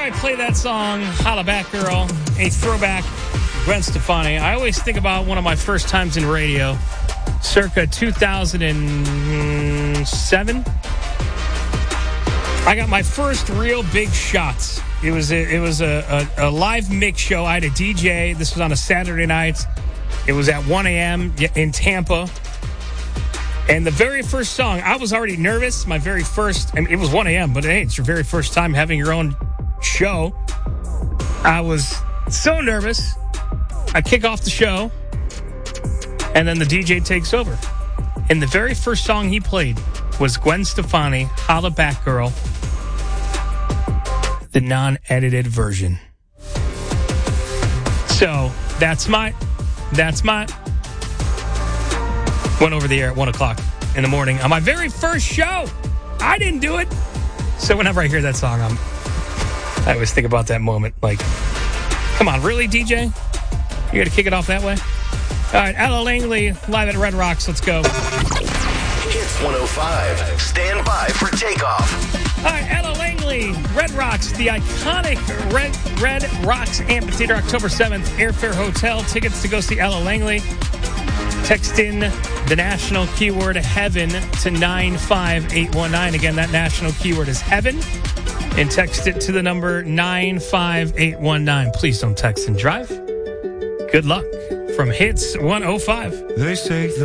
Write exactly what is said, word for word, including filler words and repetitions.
I play that song, Holla Back Girl, a throwback, Gwen Stefani, I always think about one of my first times in radio, circa two thousand seven. I got my first real big shots. It was a, it was a, a, a live mix show. I had a D J. This was on a Saturday night. It was at one a.m. in Tampa. And the very first song, I was already nervous. My very first, I mean, it was one a.m., but hey, it's your very first time having your own show. I was so nervous. I kick off the show, and then the D J takes over. And the very first song he played was Gwen Stefani, Holla Back Girl, the non-edited version. So that's my, that's my, went over the air at one o'clock in the morning on my very first show. I didn't do it. So whenever I hear that song, I'm, I always think about that moment. Like, come on, really, D J? You got to kick it off that way? All right, Ella Langley, live at Red Rocks. Let's go. Hits one oh five. Stand by for takeoff. All right, Ella Langley, Red Rocks, the iconic Red Red Rocks Amphitheater, October seventh, Airfare Hotel. Tickets to go see Ella Langley. Text in the national keyword heaven to nine five eight one nine. Again, that national keyword is heaven. And text it to the number nine five eight one nine. Please don't text and drive. Good luck from Hits one oh five. They say the